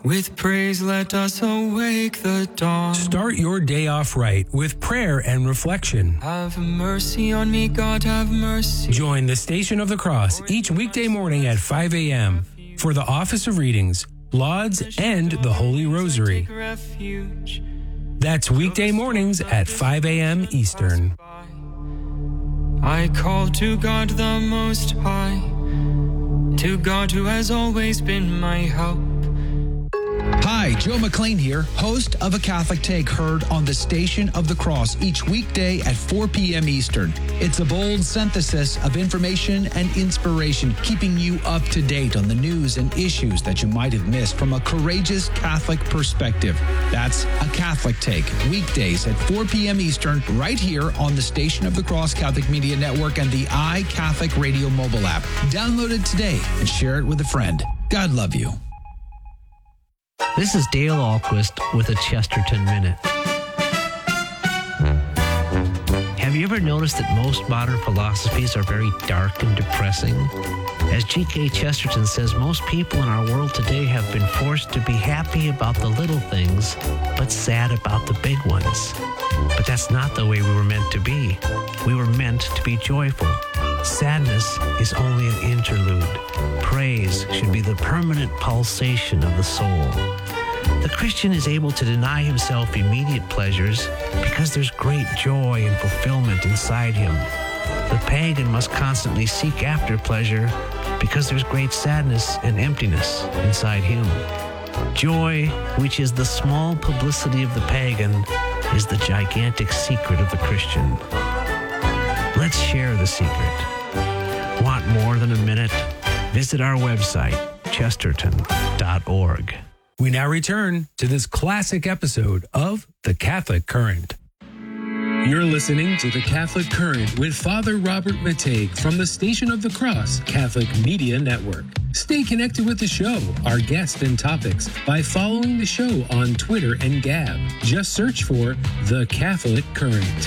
With praise, let us awake the dawn. Start your day off right with prayer and reflection. Have mercy on me, God, have mercy. Join the Station of the Cross each weekday morning at 5 a.m. for the Office of Readings, Lauds, and the Holy Rosary. That's weekday mornings at 5 a.m. Eastern. I call to God the Most High, to God who has always been my help. Hi, Joe McLean here, host of A Catholic Take, heard on the Station of the Cross each weekday at 4 p.m. Eastern. It's a bold synthesis of information and inspiration, keeping you up to date on the news and issues that you might have missed from a courageous Catholic perspective. That's A Catholic Take, weekdays at 4 p.m. Eastern, right here on the Station of the Cross Catholic Media Network and the iCatholic Radio mobile app. Download it today and share it with a friend. God love you. This is Dale Ahlquist with a Chesterton Minute. Have you ever noticed that most modern philosophies are very dark and depressing? As G.K. Chesterton says, most people in our world today have been forced to be happy about the little things, but sad about the big ones. But that's not the way we were meant to be. We were meant to be joyful. Sadness is only an interlude. Praise should be the permanent pulsation of the soul. The Christian is able to deny himself immediate pleasures because there's great joy and fulfillment inside him. The pagan must constantly seek after pleasure because there's great sadness and emptiness inside him. Joy, which is the small publicity of the pagan, is the gigantic secret of the Christian. Let's share the secret. Want more than a minute? Visit our website, chesterton.org. We now return to this classic episode of The Catholic Current. You're listening to The Catholic Current with Father Robert Matej from the Station of the Cross Catholic Media Network. Stay connected with the show, our guests and topics by following the show on Twitter and Gab. Just search for The Catholic Current.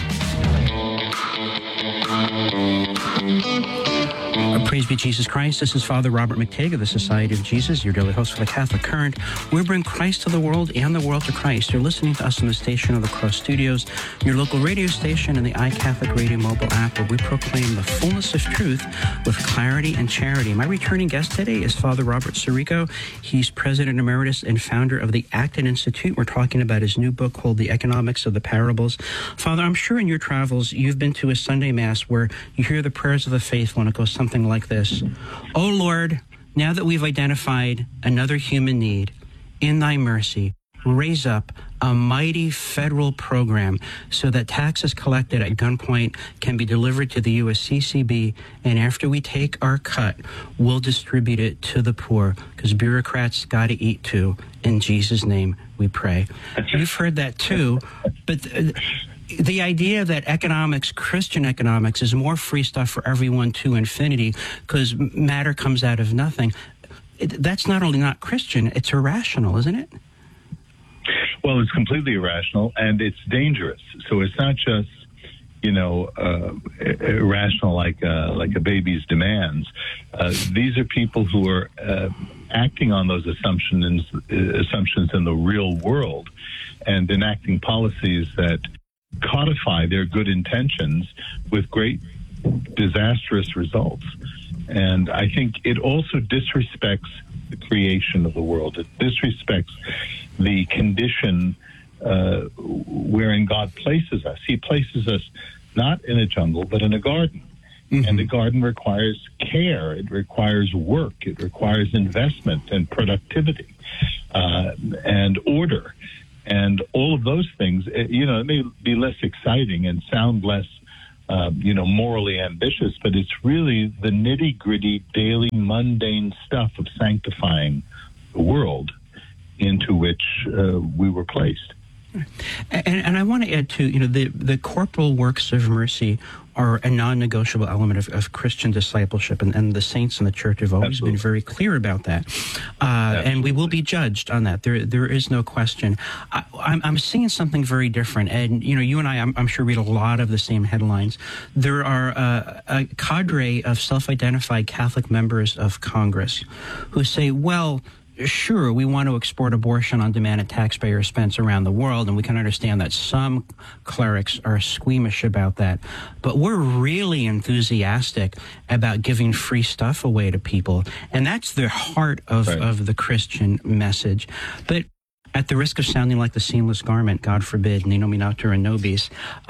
Praise be Jesus Christ. This is Father Robert Matej of the Society of Jesus, your daily host for the Catholic Current. We bring Christ to the world and the world to Christ. You're listening to us on the Station of the Cross Studios, your local radio station, and the iCatholic Radio mobile app, where we proclaim the fullness of truth with clarity and charity. My returning guest today is Father Robert Sirico. He's President Emeritus and founder of the Acton Institute. We're talking about his new book called The Economics of the Parables. Father, I'm sure in your travels you've been to a Sunday Mass where you hear the prayers of the faithful, and it goes something like this. Oh Lord, now that we've identified another human need, in thy mercy, raise up a mighty federal program so that taxes collected at gunpoint can be delivered to the USCCB, and after we take our cut, we'll distribute it to the poor, because bureaucrats got to eat too. In Jesus' name we pray. You've heard that too, but the idea that economics, Christian economics, is more free stuff for everyone to infinity because matter comes out of nothing, that's not only not Christian, it's irrational, isn't it? Well, it's completely irrational, and it's dangerous. So it's not just, irrational like a baby's demands. These are people who are acting on those assumptions in the real world and enacting policies that codify their good intentions with great disastrous results. And I think it also disrespects the creation of the world. It disrespects the condition wherein God places us. He places us not in a jungle, but in a garden. Mm-hmm. And the garden requires care. It requires work. It requires investment and productivity and order. And all of those things, it may be less exciting and sound less, morally ambitious, but it's really the nitty-gritty, daily, mundane stuff of sanctifying the world into which we were placed. And I want to add, too, the corporal works of mercy are a non-negotiable element of Christian discipleship, and the saints in the Church have always been very clear about that. And we will be judged on that. There is no question. I'm seeing something very different, and you and I, I'm sure, read a lot of the same headlines. There are a cadre of self-identified Catholic members of Congress who say, well, sure, we want to export abortion on demand at taxpayer expense around the world, and we can understand that some clerics are squeamish about that. But we're really enthusiastic about giving free stuff away to people, and that's the heart of the Christian message. But at the risk of sounding like the seamless garment, God forbid, Nino Minator and Nobis,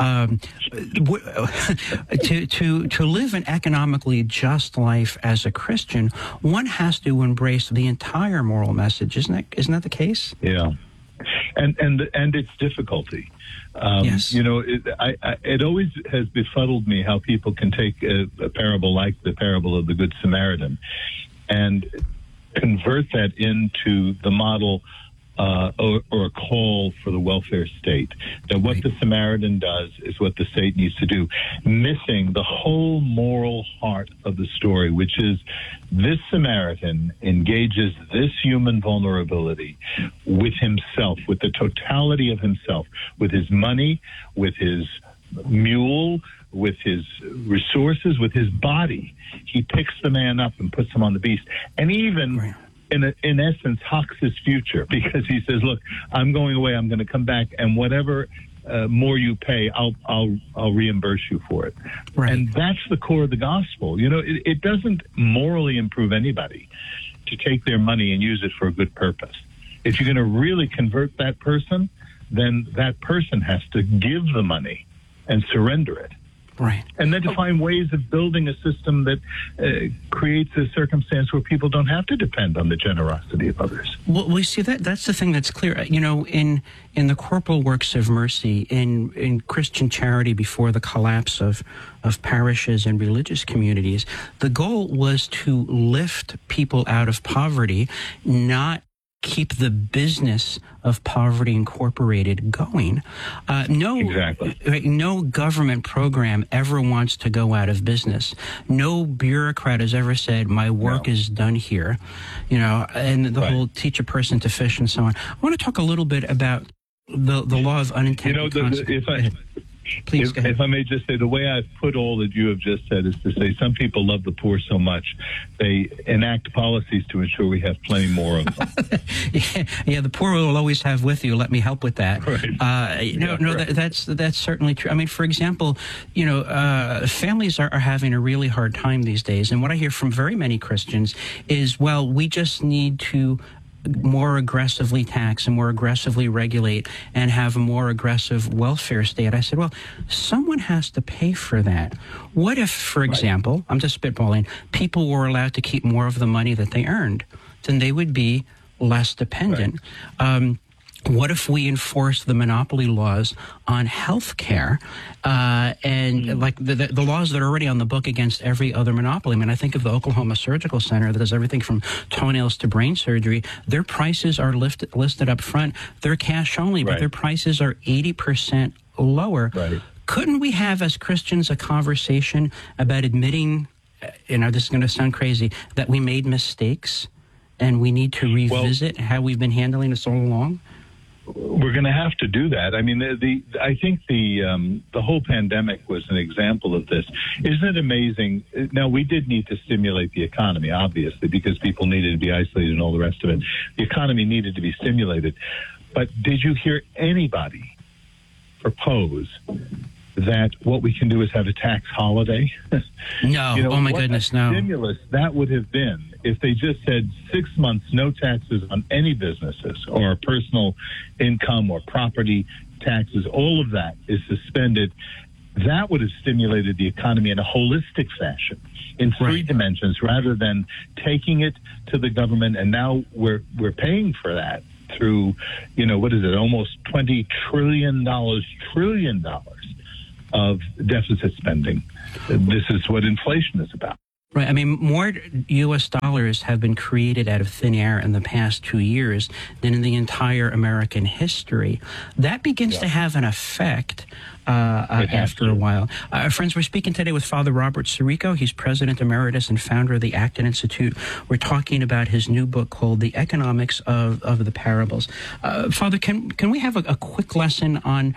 to live an economically just life as a Christian, one has to embrace the entire moral message. Isn't that the case? Yeah, and its difficulty. Yes. It always has befuddled me how people can take a parable like the parable of the Good Samaritan and convert that into the model or a call for the welfare state, that what the Samaritan does is what the state needs to do, missing the whole moral heart of the story, which is this Samaritan engages this human vulnerability with himself, with the totality of himself, with his money, with his mule, with his resources, with his body. He picks the man up and puts him on the beast. And even... in essence, hawks his future, because he says, "Look, I'm going away. I'm going to come back, and whatever more you pay, I'll reimburse you for it." Right. And that's the core of the gospel. It doesn't morally improve anybody to take their money and use it for a good purpose. If you're going to really convert that person, then that person has to give the money and surrender it. Right. And then to find ways of building a system that creates a circumstance where people don't have to depend on the generosity of others. Well, we see that's the thing that's clear. In the corporal works of mercy, in Christian charity before the collapse of parishes and religious communities, the goal was to lift people out of poverty, not keep the business of Poverty Incorporated going. No government program ever wants to go out of business. No bureaucrat has ever said, my work is done here. And the whole teach a person to fish and so on. I want to talk a little bit about the law of unintended consequences. Please, if I may just say, the way I've put all that you have just said is to say some people love the poor so much they enact policies to ensure we have plenty more of them. yeah, the poor will always have with you. Let me help with that. Right. That's certainly true. I mean, for example, families are having a really hard time these days, and what I hear from very many Christians is, well, we just need to more aggressively tax and more aggressively regulate and have a more aggressive welfare state. I said, well, someone has to pay for that. What if, for example, I'm just spitballing, people were allowed to keep more of the money that they earned? Then they would be less dependent. What if we enforce the monopoly laws on health care and like the laws that are already on the book against every other monopoly? I mean, I think of the Oklahoma Surgical Center that does everything from toenails to brain surgery. Their prices are listed up front. They're cash only, but their prices are 80% lower. Right. Couldn't we have, as Christians, a conversation about admitting, this is going to sound crazy, that we made mistakes and we need to revisit how we've been handling this all along? We're going to have to do that. I mean, I think the whole pandemic was an example of this. Isn't it amazing? Now, we did need to stimulate the economy, obviously, because people needed to be isolated and all the rest of it. The economy needed to be stimulated. But did you hear anybody propose that what we can do is have a tax holiday? No. Oh, my goodness, no. Stimulus that would have been if they just said 6 months, no taxes on any businesses or personal income or property taxes. All of that is suspended. That would have stimulated the economy in a holistic fashion in three dimensions rather than taking it to the government. And now we're paying for that through, almost $20 trillion of deficit spending. This is what inflation is about. Right. I mean, more U.S. dollars have been created out of thin air in the past 2 years than in the entire American history. That begins to have an effect after a while. Friends, we're speaking today with Father Robert Sirico. He's President Emeritus and founder of the Acton Institute. We're talking about his new book called The Economics of the Parables. Father, can we have a quick lesson on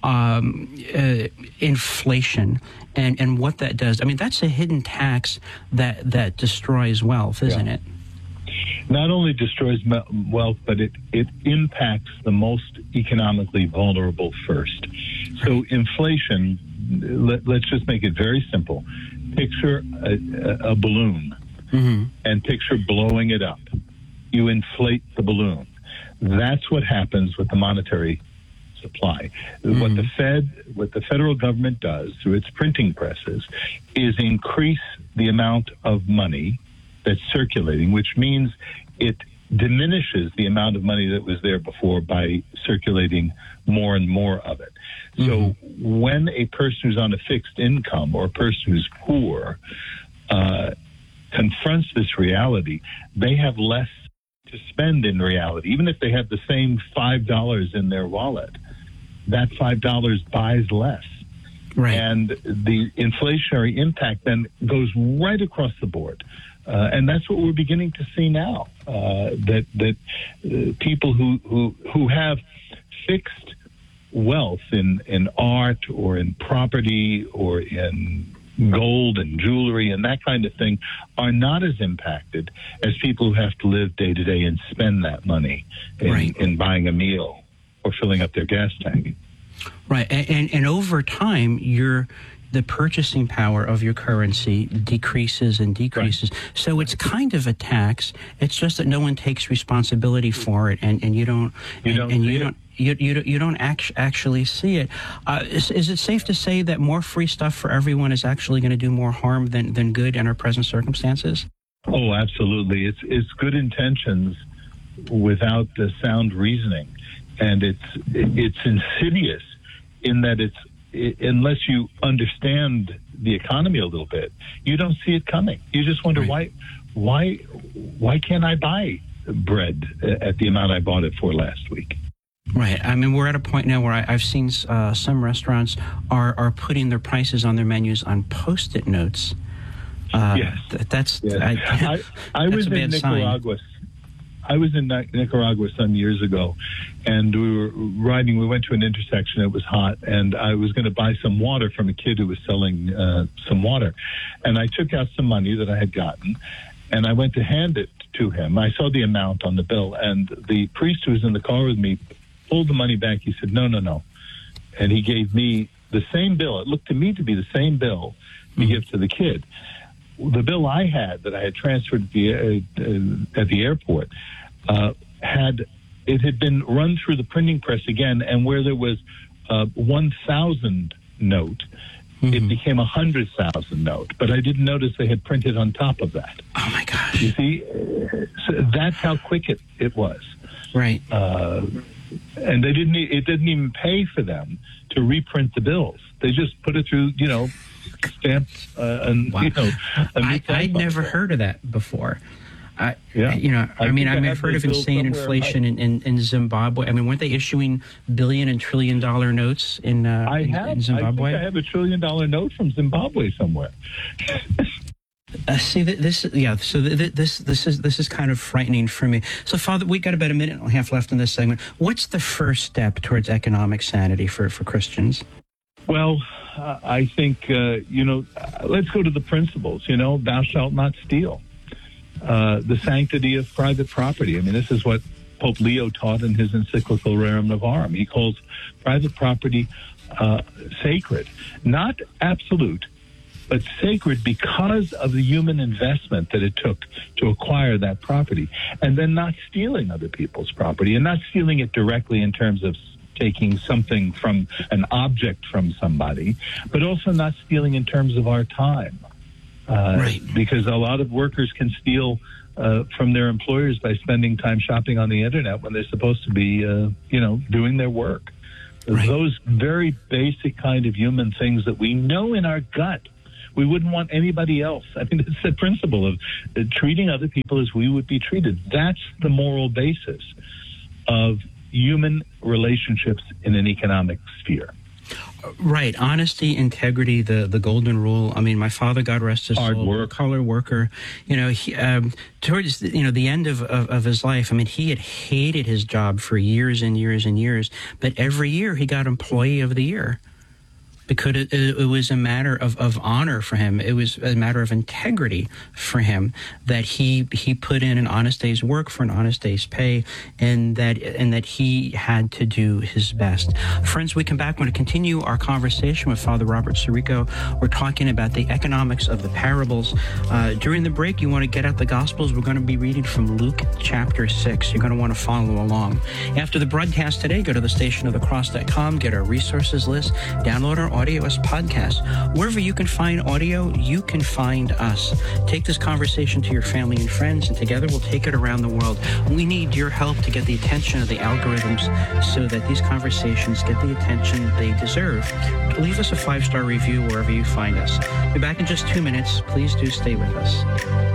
inflation and what that does? I mean, that's a hidden tax that destroys wealth, isn't it? not only destroys wealth, but it impacts the most economically vulnerable first. So inflation, let's just make it very simple. Picture a balloon and picture blowing it up. You inflate the balloon. That's what happens with the monetary supply. What the federal government does through its printing presses is increase the amount of money that's circulating, which means it diminishes the amount of money that was there before by circulating more and more of it. So when a person who's on a fixed income or a person who's poor confronts this reality, they have less to spend in reality. Even if they have the same $5 in their wallet, that $5 buys less. Right. And the inflationary impact then goes right across the board. And that's what we're beginning to see now, that people who have fixed wealth in art or in property or in gold and jewelry and that kind of thing are not as impacted as people who have to live day to day and spend that money in buying a meal or filling up their gas tank. Right. And over time, the purchasing power of your currency decreases and decreases. Right. So it's kind of a tax. It's just that no one takes responsibility for it, and you don't actually see it. Is it safe to say that more free stuff for everyone is actually going to do more harm than good in our present circumstances? Oh, absolutely. It's good intentions without the sound reasoning, and it's insidious in that unless you understand the economy a little bit, you don't see it coming. You just wonder why can't I buy bread at the amount I bought it for last week? Right. I mean, we're at a point now where I've seen some restaurants are putting their prices on their menus on Post-it notes. Yes. I was in Nicaragua. I was in Nicaragua some years ago, and we were riding. We went to an intersection. It was hot, and I was going to buy some water from a kid who was selling some water. And I took out some money that I had gotten, and I went to hand it to him. I saw the amount on the bill, and the priest who was in the car with me pulled the money back. He said, no. And he gave me the same bill. It looked to me to be the same bill to give to the kid. The bill I had that I had transferred at the airport had been run through the printing press again, and where there was 1,000 note, it became 100,000 note. But I didn't notice they had printed on top of that. Oh my gosh! You see, so that's how quick it was. Right. And they didn't. It didn't even pay for them to reprint the bills. They just put it through, stamps. I'd never heard of that before. I've heard of insane inflation in Zimbabwe. I mean, weren't they issuing billion and $trillion notes in Zimbabwe? I have a $1 trillion note from Zimbabwe somewhere. This is kind of frightening for me. So, Father, we got about a minute and a half left in this segment. What's the first step towards economic sanity for Christians? Well, I think, let's go to the principles, thou shalt not steal. The sanctity of private property. I mean, this is what Pope Leo taught in his encyclical Rerum Novarum. He calls private property sacred, not absolute, but sacred because of the human investment that it took to acquire that property, and then not stealing other people's property, and not stealing it directly in terms of taking something from an object from somebody, but also not stealing in terms of our time. Right. Because a lot of workers can steal from their employers by spending time shopping on the internet when they're supposed to be, doing their work. Right. Those very basic kind of human things that we know in our gut. We wouldn't want anybody else. I mean, it's the principle of treating other people as we would be treated. That's the moral basis of human relationships in an economic sphere. Right. Honesty, integrity, the golden rule. I mean, my father, God rest his soul, color worker, he, towards, the end of his life, I mean, he had hated his job for years and years and years, but every year he got Employee of the Year. because it was a matter of honor for him. It was a matter of integrity for him that he put in an honest day's work for an honest day's pay, and that he had to do his best. Friends, we come back. We're going to continue our conversation with Father Robert Sirico. We're talking about the economics of the parables. During the break, you want to get out the Gospels. We're going to be reading from Luke chapter 6. You're going to want to follow along. After the broadcast today, go to thestationofthecross.com, get our resources list, download our audio as podcast. Wherever you can find audio, you can find us. Take this conversation to your family and friends, and together we'll take it around the world. We need your help to get the attention of the algorithms so that these conversations get the attention they deserve. Leave us a 5-star review wherever you find us. Be back in just 2 minutes. Please do stay with us.